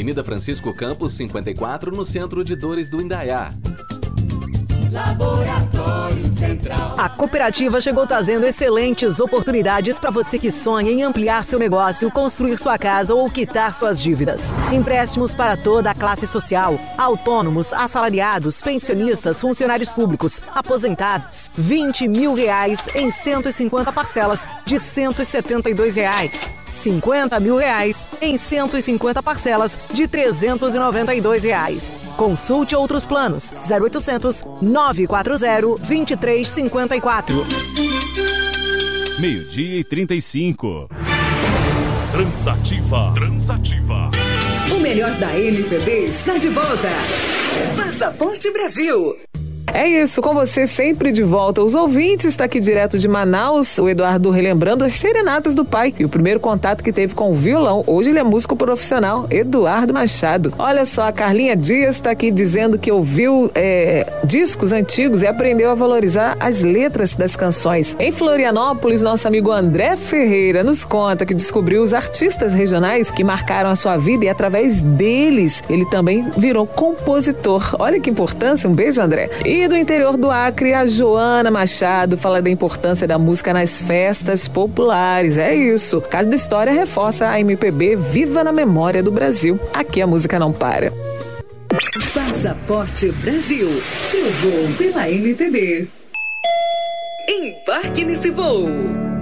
Avenida Francisco Campos, 54, no centro de Dores do Indaiá. Laboratório Central. A cooperativa chegou trazendo excelentes oportunidades para você que sonha em ampliar seu negócio, construir sua casa ou quitar suas dívidas. Empréstimos para toda a classe social, autônomos, assalariados, pensionistas, funcionários públicos, aposentados. R$20 mil em 150 parcelas de R$172. R$50 mil em 150 parcelas de R$392. Consulte outros planos. 0800 940 2354. 12:35. Transativa. O melhor da MPB está de volta. Passaporte Brasil. É isso, com você sempre de volta. Os ouvintes, está aqui direto de Manaus, o Eduardo relembrando as serenatas do pai e o primeiro contato que teve com o violão. Hoje ele é músico profissional, Eduardo Machado. Olha só, a Carlinha Dias está aqui dizendo que ouviu discos antigos e aprendeu a valorizar as letras das canções. Em Florianópolis, nosso amigo André Ferreira nos conta que descobriu os artistas regionais que marcaram a sua vida e através deles ele também virou compositor. Olha que importância, um beijo, André. E do interior do Acre, a Joana Machado fala da importância da música nas festas populares. É isso. Casa da História reforça a MPB viva na memória do Brasil. Aqui a música não para. Passaporte Brasil. Seu voo pela MPB. Embarque nesse voo.